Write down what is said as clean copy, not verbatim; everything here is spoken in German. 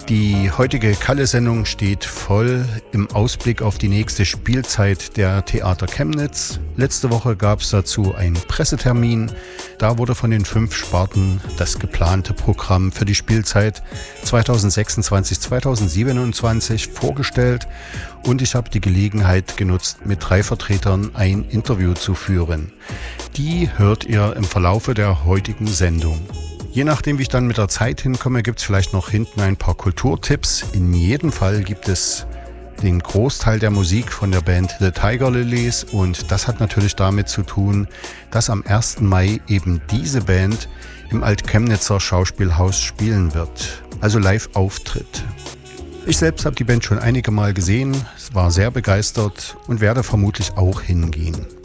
Die heutige Kalle-Sendung steht voll im Ausblick auf die nächste Spielzeit der Theater Chemnitz. Letzte Woche gab es dazu einen Pressetermin. Da wurde von den 5 Sparten das geplante Programm für die Spielzeit 2026-2027 vorgestellt und ich habe die Gelegenheit genutzt, mit 3 Vertretern ein Interview zu führen. Die hört ihr im Verlaufe der heutigen Sendung. Je nachdem, wie ich dann mit der Zeit hinkomme, gibt es vielleicht noch hinten ein paar Kulturtipps. In jedem Fall gibt es den Großteil der Musik von der Band The Tiger Lilies und das hat natürlich damit zu tun, dass am 1. Mai eben diese Band im Altchemnitzer Schauspielhaus spielen wird, also Live-Auftritt. Ich selbst habe die Band schon einige Mal gesehen, war sehr begeistert und werde vermutlich auch hingehen.